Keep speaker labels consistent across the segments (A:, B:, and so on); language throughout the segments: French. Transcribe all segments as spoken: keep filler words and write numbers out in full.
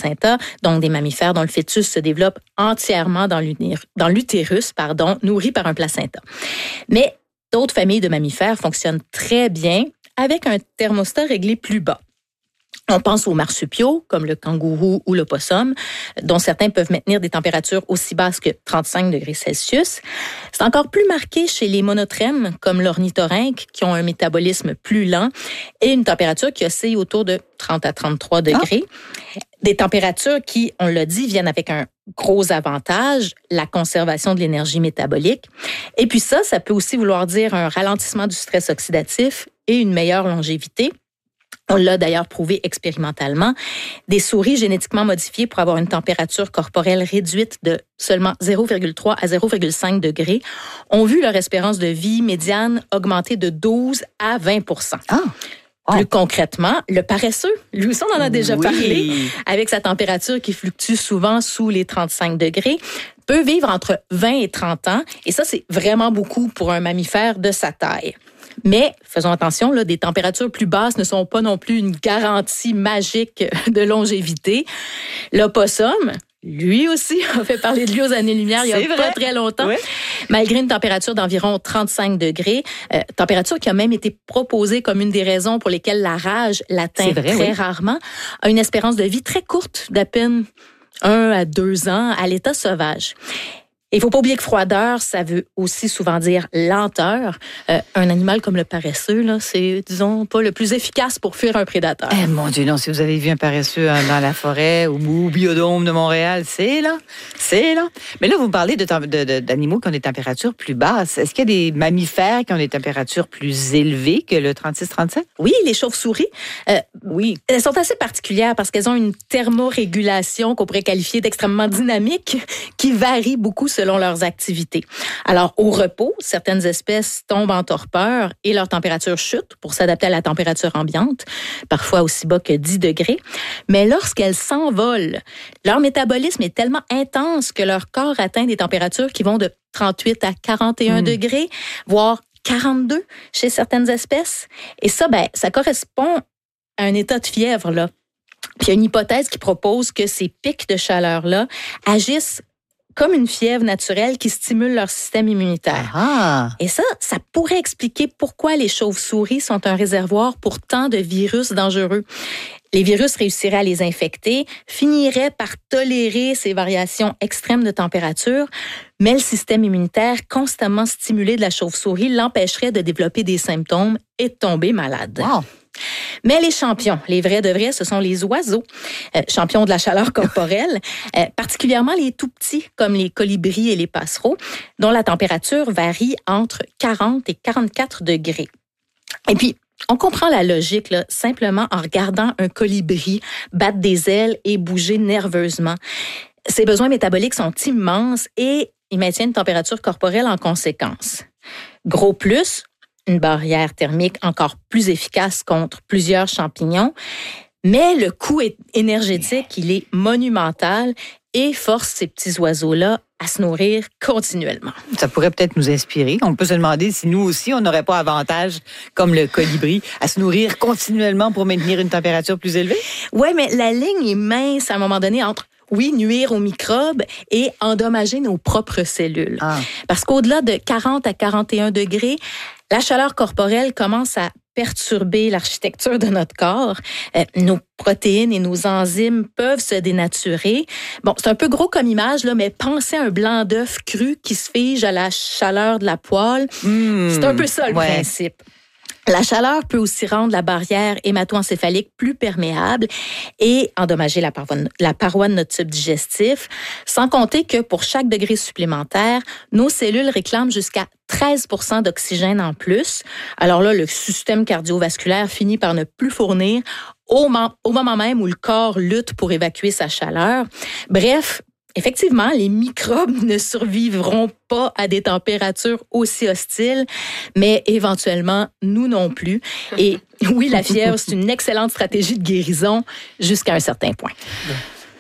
A: placenta, donc des mammifères dont le fœtus se développe entièrement dans l'utérus, dans l'utérus, pardon, nourri par un placenta. Mais d'autres familles de mammifères fonctionnent très bien avec un thermostat réglé plus bas. On pense aux marsupiaux, comme le kangourou ou l'opossum, dont certains peuvent maintenir des températures aussi basses que trente-cinq degrés Celsius. C'est encore plus marqué chez les monotrèmes, comme l'ornithorynque, qui ont un métabolisme plus lent et une température qui oscille autour de trente à trente-trois degrés. Ah. Des températures qui, on l'a dit, viennent avec un gros avantage, la conservation de l'énergie métabolique. Et puis ça, ça peut aussi vouloir dire un ralentissement du stress oxydatif et une meilleure longévité. On l'a d'ailleurs prouvé expérimentalement. Des souris génétiquement modifiées pour avoir une température corporelle réduite de seulement zéro virgule trois à zéro virgule cinq degrés ont vu leur espérance de vie médiane augmenter de douze à vingt pour cent. Ah! Oh. Plus concrètement, le paresseux, lui aussi on en a déjà oui. parlé, avec sa température qui fluctue souvent sous les trente-cinq degrés, peut vivre entre vingt et trente ans. Et ça, c'est vraiment beaucoup pour un mammifère de sa taille. Mais faisons attention, là, des températures plus basses ne sont pas non plus une garantie magique de longévité. L'opossum, lui aussi, on fait parler de lui aux années-lumière il n'y a pas très longtemps, oui. malgré une température d'environ trente-cinq degrés, euh, température qui a même été proposée comme une des raisons pour lesquelles la rage l'atteint vrai, très oui. rarement, a une espérance de vie très courte, d'à peine un à deux ans à l'état sauvage. Il ne faut pas oublier que froideur, ça veut aussi souvent dire lenteur. Euh, un animal comme le paresseux, là, c'est, disons, pas le plus efficace pour fuir un prédateur.
B: Eh mon Dieu, non, si vous avez vu un paresseux hein, dans la forêt ou au biodôme de Montréal, c'est là, c'est là. Mais là, vous parlez de, de, de, d'animaux qui ont des températures plus basses. Est-ce qu'il y a des mammifères qui ont des températures plus élevées que le trente-six trente-sept?
A: Oui, les chauves-souris, euh, oui, elles sont assez particulières parce qu'elles ont une thermorégulation qu'on pourrait qualifier d'extrêmement dynamique qui varie beaucoup selon leurs activités. Alors, au repos, certaines espèces tombent en torpeur et leur température chute pour s'adapter à la température ambiante, parfois aussi bas que dix degrés. Mais lorsqu'elles s'envolent, leur métabolisme est tellement intense que leur corps atteint des températures qui vont de trente-huit à quarante et un mmh. degrés, voire quarante-deux chez certaines espèces. Et ça, ben, ça correspond à un état de fièvre, là. Puis il y a une hypothèse qui propose que ces pics de chaleur-là agissent comme une fièvre naturelle qui stimule leur système immunitaire. Ah. Et ça, ça pourrait expliquer pourquoi les chauves-souris sont un réservoir pour tant de virus dangereux. Les virus réussiraient à les infecter, finiraient par tolérer ces variations extrêmes de température, mais le système immunitaire constamment stimulé de la chauve-souris l'empêcherait de développer des symptômes et de tomber malade. Wow. Mais les champions, les vrais de vrais, ce sont les oiseaux, euh, champions de la chaleur corporelle, euh, particulièrement les tout petits comme les colibris et les passereaux, dont la température varie entre quarante et quarante-quatre degrés. Et puis, on comprend la logique là, simplement en regardant un colibri battre des ailes et bouger nerveusement. Ses besoins métaboliques sont immenses et il maintient une température corporelle en conséquence. Gros plus, une barrière thermique encore plus efficace contre plusieurs champignons, mais le coût énergétique, il est monumental et force ces petits oiseaux-là à se nourrir continuellement.
B: Ça pourrait peut-être nous inspirer. On peut se demander si nous aussi, on n'aurait pas avantage, comme le colibri, à se nourrir continuellement pour maintenir une température plus élevée?
A: Oui, mais la ligne est mince à un moment donné entre oui, nuire aux microbes et endommager nos propres cellules. Ah. Parce qu'au-delà de quarante à quarante et un degrés, la chaleur corporelle commence à perturber l'architecture de notre corps. Euh, nos protéines et nos enzymes peuvent se dénaturer. Bon, c'est un peu gros comme image, là, mais pensez à un blanc d'œuf cru qui se fige à la chaleur de la poêle. Mmh, c'est un peu ça le ouais. principe. La chaleur peut aussi rendre la barrière hémato-encéphalique plus perméable et endommager la paroi, la paroi de notre tube digestif, sans compter que pour chaque degré supplémentaire, nos cellules réclament jusqu'à treize pour cent d'oxygène en plus. Alors là, le système cardiovasculaire finit par ne plus fournir au, au moment même où le corps lutte pour évacuer sa chaleur. Bref, effectivement, les microbes ne survivront pas à des températures aussi hostiles, mais éventuellement, nous non plus. Et oui, la fièvre, c'est une excellente stratégie de guérison jusqu'à un certain point.
B: Eh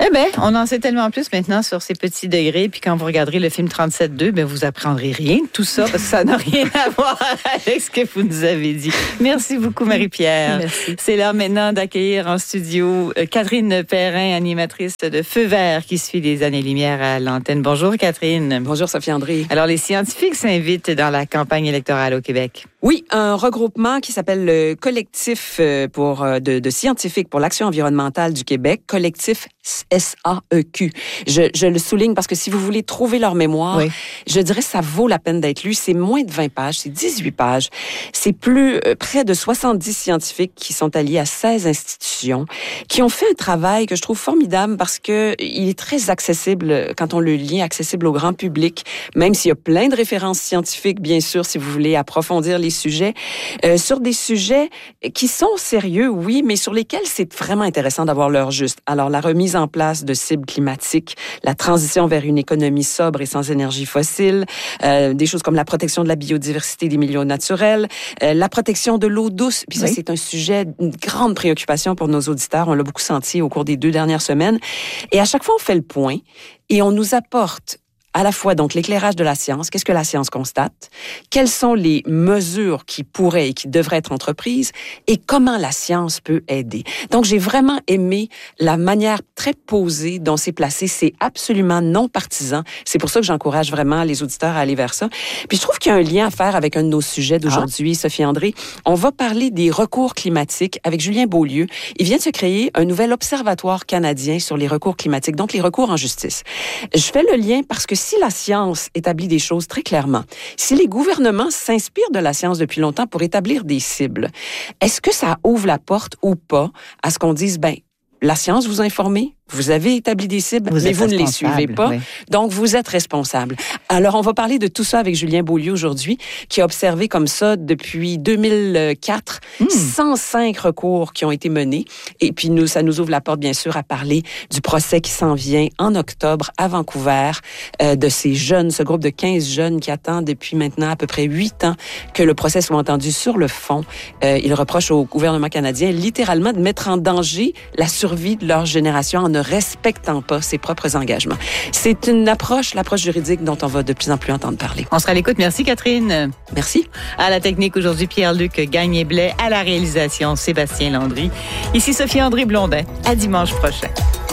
B: Eh bien, on en sait tellement plus maintenant sur ces petits degrés. Puis quand vous regarderez le film trente-sept deux, ben vous apprendrez rien de tout ça parce que ça n'a rien à voir avec ce que vous nous avez dit. Merci beaucoup, Marie-Pierre.
A: Merci.
B: C'est l'heure maintenant d'accueillir en studio Catherine Perrin, animatrice de Feu vert, qui suit les années-lumière à l'antenne. Bonjour, Catherine.
C: Bonjour, Sophie André.
B: Alors, les scientifiques s'invitent dans la campagne électorale au Québec.
C: Oui, un regroupement qui s'appelle le Collectif pour, de, de scientifiques pour l'action environnementale du Québec, Collectif S A E Q. Je, je le souligne parce que si vous voulez trouver leur mémoire, oui. je dirais que ça vaut la peine d'être lu. C'est moins de vingt pages, c'est dix-huit pages. C'est plus euh, près de soixante-dix scientifiques qui sont alliés à seize institutions, qui ont fait un travail que je trouve formidable parce que il est très accessible quand on le lit, accessible au grand public, même s'il y a plein de références scientifiques, bien sûr, si vous voulez approfondir les sujets, euh, sur des sujets qui sont sérieux, oui, mais sur lesquels c'est vraiment intéressant d'avoir l'heure juste. Alors, la remise en place de cibles climatiques, la transition vers une économie sobre et sans énergie fossile, euh, des choses comme la protection de la biodiversité des milieux naturels, euh, la protection de l'eau douce. Puis ça, oui. c'est un sujet, une grande préoccupation pour nos auditeurs. On l'a beaucoup senti au cours des deux dernières semaines. Et à chaque fois, on fait le point et on nous apporte à la fois donc l'éclairage de la science, qu'est-ce que la science constate, quelles sont les mesures qui pourraient et qui devraient être entreprises et comment la science peut aider. Donc j'ai vraiment aimé la manière très posée dont c'est placé, c'est absolument non partisan. C'est pour ça que j'encourage vraiment les auditeurs à aller vers ça. Puis je trouve qu'il y a un lien à faire avec un de nos sujets d'aujourd'hui, ah. Sophie André. On va parler des recours climatiques avec Julien Beaulieu. Il vient de se créer un nouvel observatoire canadien sur les recours climatiques, donc les recours en justice. Je fais le lien parce que si la science établit des choses très clairement, si les gouvernements s'inspirent de la science depuis longtemps pour établir des cibles, est-ce que ça ouvre la porte ou pas à ce qu'on dise, ben, la science vous informe, vous avez établi des cibles, vous mais vous ne les suivez pas, oui. donc vous êtes responsable. Alors, on va parler de tout ça avec Julien Beaulieu aujourd'hui, qui a observé comme ça depuis deux mille quatre mmh. cent cinq recours qui ont été menés. Et puis, nous, ça nous ouvre la porte, bien sûr, à parler du procès qui s'en vient en octobre à Vancouver, euh, de ces jeunes, ce groupe de quinze jeunes qui attendent depuis maintenant à peu près huit ans que le procès soit entendu sur le fond. Euh, ils reprochent au gouvernement canadien littéralement de mettre en danger la survie de leur génération en ne respectant pas ses propres engagements. C'est une approche, l'approche juridique dont on va de plus en plus entendre parler.
B: On sera à l'écoute. Merci, Catherine.
C: Merci.
B: À la technique aujourd'hui, Pierre-Luc Gagné-Blais. À la réalisation, Sébastien Landry. Ici Sophie André Blondin. À dimanche prochain.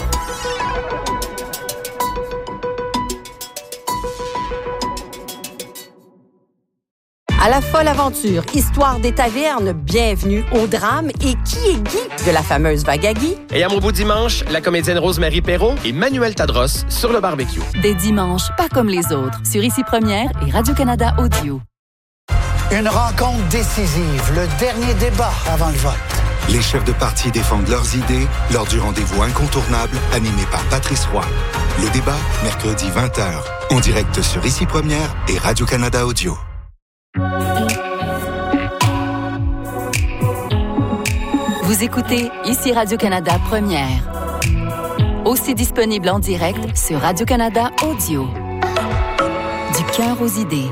D: À la folle aventure, histoire des tavernes, bienvenue au drame. Et qui est Guy de la fameuse vague à Guy?
E: Et à mon beau dimanche, la comédienne Rose-Marie Perron et Manuel Tadros sur le barbecue.
F: Des dimanches pas comme les autres, sur Ici Première et Radio-Canada Audio.
G: Une rencontre décisive, le dernier débat avant le vote.
H: Les chefs de parti défendent leurs idées lors du rendez-vous incontournable animé par Patrice Roy. Le débat, mercredi vingt heures, en direct sur Ici Première et Radio-Canada Audio.
F: Vous écoutez Ici Radio-Canada Première. Aussi disponible en direct sur Radio-Canada Audio. Du cœur aux idées.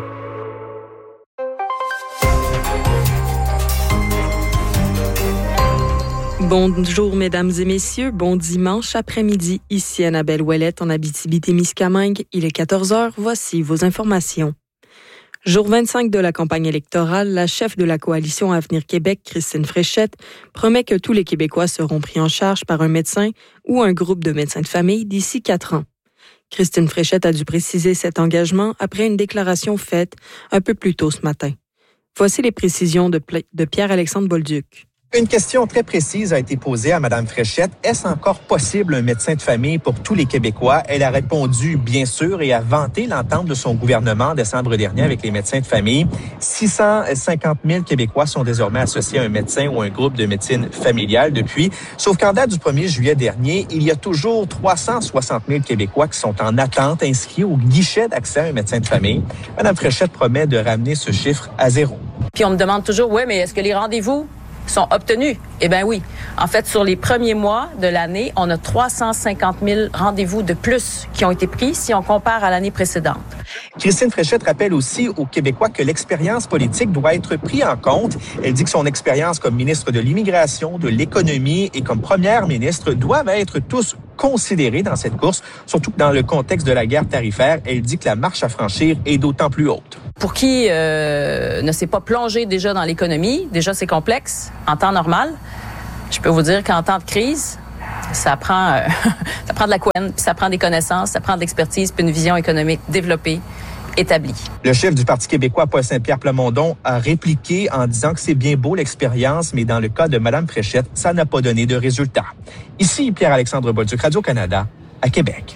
I: Bonjour, mesdames et messieurs. Bon dimanche après-midi. Ici Annabelle Ouellette en Abitibi-Témiscamingue. Il est quatorze heures. Voici vos informations. Jour vingt-cinq de la campagne électorale, la chef de la coalition Avenir Québec, Christine Fréchette, promet que tous les Québécois seront pris en charge par un médecin ou un groupe de médecins de famille d'ici quatre ans. Christine Fréchette a dû préciser cet engagement après une déclaration faite un peu plus tôt ce matin. Voici les précisions de, de Pierre-Alexandre Bolduc.
J: Une question très précise a été posée à Mme Fréchette. Est-ce encore possible un médecin de famille pour tous les Québécois? Elle a répondu bien sûr et a vanté l'entente de son gouvernement en décembre dernier avec les médecins de famille. six cent cinquante mille Québécois sont désormais associés à un médecin ou un groupe de médecine familiale depuis. Sauf qu'en date du premier juillet dernier, il y a toujours trois cent soixante mille Québécois qui sont en attente inscrits au guichet d'accès à un médecin de famille. Mme Fréchette promet de ramener ce chiffre à zéro.
K: Puis on me demande toujours, ouais, mais est-ce que les rendez-vous sont obtenus? Eh bien oui. En fait, sur les premiers mois de l'année, on a trois cent cinquante mille rendez-vous de plus qui ont été pris si on compare à l'année précédente.
J: Christine Fréchette rappelle aussi aux Québécois que l'expérience politique doit être prise en compte. Elle dit que son expérience comme ministre de l'Immigration, de l'Économie et comme première ministre doivent être tous considérée dans cette course, surtout que dans le contexte de la guerre tarifaire, elle dit que la marche à franchir est d'autant plus haute.
K: Pour qui euh, ne s'est pas plongé déjà dans l'économie, déjà c'est complexe en temps normal. Je peux vous dire qu'en temps de crise, ça prend, euh, ça prend de la couenne, puis ça prend des connaissances, ça prend de l'expertise, puis une vision économique développée, établie.
J: Le chef du Parti québécois, Paul Saint-Pierre Plamondon, a répliqué en disant que c'est bien beau l'expérience, mais dans le cas de Mme Fréchette, ça n'a pas donné de résultat. Ici, Pierre-Alexandre Bolduc, Radio-Canada, à Québec.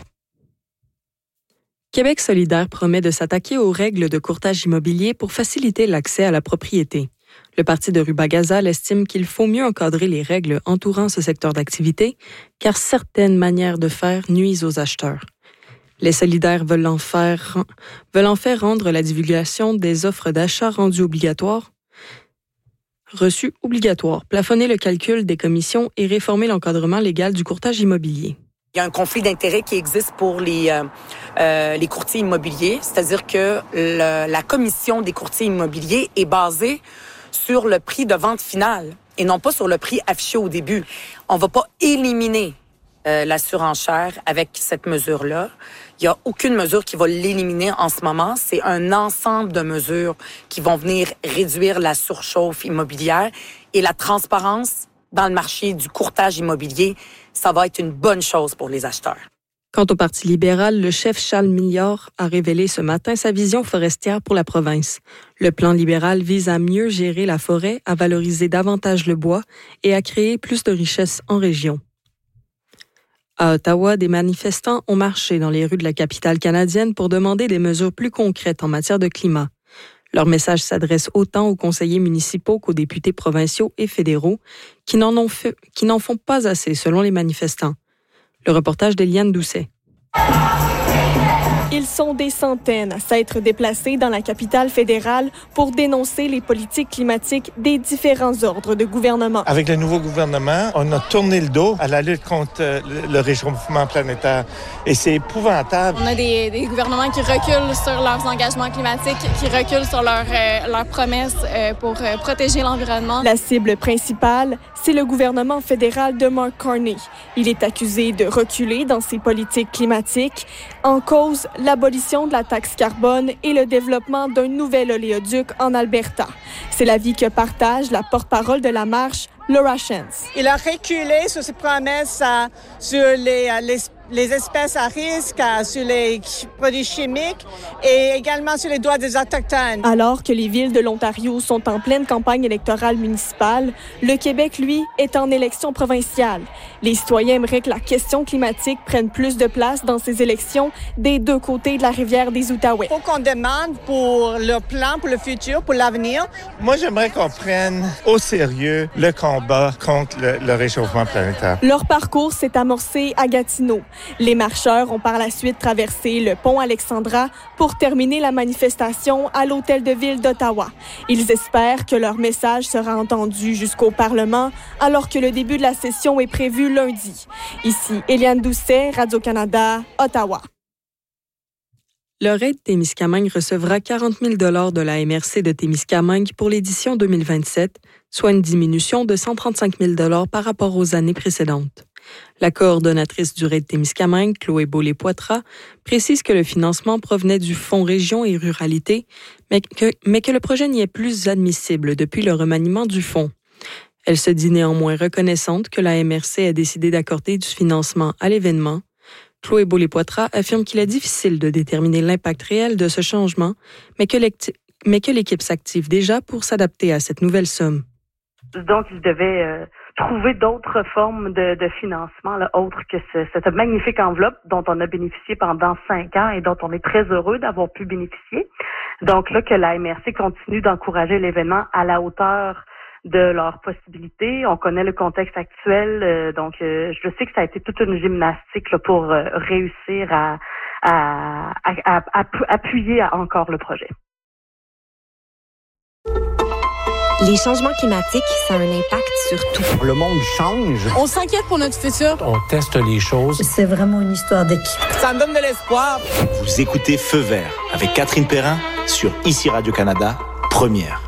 I: Québec solidaire promet de s'attaquer aux règles de courtage immobilier pour faciliter l'accès à la propriété. Le parti de Rubagazal estime qu'il faut mieux encadrer les règles entourant ce secteur d'activité, car certaines manières de faire nuisent aux acheteurs. Les solidaires veulent en faire, veulent en faire rendre la divulgation des offres d'achat rendues obligatoires, reçues obligatoires, plafonner le calcul des commissions et réformer l'encadrement légal du courtage immobilier.
L: Il y a un conflit d'intérêts qui existe pour les, euh, euh, les courtiers immobiliers, c'est-à-dire que le, la commission des courtiers immobiliers est basée sur le prix de vente final et non pas sur le prix affiché au début. On va pas éliminer euh, la surenchère avec cette mesure-là. Il y a aucune mesure qui va l'éliminer en ce moment. C'est un ensemble de mesures qui vont venir réduire la surchauffe immobilière et la transparence dans le marché du courtage immobilier. Ça va être une bonne chose pour les acheteurs.
I: Quant au Parti libéral, le chef Charles Milliard a révélé ce matin sa vision forestière pour la province. Le plan libéral vise à mieux gérer la forêt, à valoriser davantage le bois et à créer plus de richesses en région. À Ottawa, des manifestants ont marché dans les rues de la capitale canadienne pour demander des mesures plus concrètes en matière de climat. Leur message s'adresse autant aux conseillers municipaux qu'aux députés provinciaux et fédéraux qui n'en ont fait, qui n'en font pas assez selon les manifestants. Le reportage d'Éliane Doucet.
M: Ils sont des centaines à s'être déplacés dans la capitale fédérale pour dénoncer les politiques climatiques des différents ordres de gouvernement.
N: Avec le nouveau gouvernement, on a tourné le dos à la lutte contre le réchauffement planétaire. Et c'est épouvantable.
O: On a des, des gouvernements qui reculent sur leurs engagements climatiques, qui reculent sur leurs, euh, leurs promesses euh, pour euh, protéger l'environnement.
M: La cible principale, c'est le gouvernement fédéral de Mark Carney. Il est accusé de reculer dans ses politiques climatiques. En cause, l'abolition de la taxe carbone et le développement d'un nouvel oléoduc en Alberta. C'est l'avis que partage la porte-parole de la marche, Laura Shantz.
P: Il a reculé sur ses promesses euh, sur les, euh, les, les espèces à risque, euh, sur les produits chimiques et également sur les droits des Autochtones.
M: Alors que les villes de l'Ontario sont en pleine campagne électorale municipale, le Québec, lui, est en élection provinciale. Les citoyens aimeraient que la question climatique prenne plus de place dans ces élections des deux côtés de la rivière des Outaouais.
P: Il faut qu'on demande pour leur plan, pour le futur, pour l'avenir.
N: Moi, j'aimerais qu'on prenne au sérieux le combat contre le, le réchauffement planétaire.
M: Leur parcours s'est amorcé à Gatineau. Les marcheurs ont par la suite traversé le pont Alexandra pour terminer la manifestation à l'hôtel de ville d'Ottawa. Ils espèrent que leur message sera entendu jusqu'au Parlement alors que le début de la session est prévu lundi. Ici, Éliane Doucet, Radio-Canada, Ottawa.
I: Le raid Témiscamingue recevra quarante mille dollars de la M R C de Témiscamingue pour l'édition deux mille vingt-sept, soit une diminution de cent trente-cinq mille dollars par rapport aux années précédentes. La coordonnatrice du raid Témiscamingue, Chloé Beaulé-Poitras, précise que le financement provenait du Fonds Région et Ruralité, mais que, mais que le projet n'y est plus admissible depuis le remaniement du fonds. Elle se dit néanmoins reconnaissante que la M R C a décidé d'accorder du financement à l'événement. Chloé Beaulé-Poitras affirme qu'il est difficile de déterminer l'impact réel de ce changement, mais que, mais que l'équipe s'active déjà pour s'adapter à cette nouvelle somme.
Q: Donc, il devait euh, trouver d'autres formes de, de financement, là, autres que ce, cette magnifique enveloppe dont on a bénéficié pendant cinq ans et dont on est très heureux d'avoir pu bénéficier. Donc là, que la M R C continue d'encourager l'événement à la hauteur de leurs possibilités. On connaît le contexte actuel, euh, donc euh, je sais que ça a été toute une gymnastique là, pour euh, réussir à, à, à, à, à appuyer encore le projet.
R: Les changements climatiques, ça a un impact sur tout.
S: Le monde change.
O: On s'inquiète pour notre futur.
S: On teste les choses.
R: C'est vraiment une histoire d'équipe.
P: Ça me donne de l'espoir.
T: Vous écoutez Feu vert avec Catherine Perrin sur Ici Radio-Canada, première.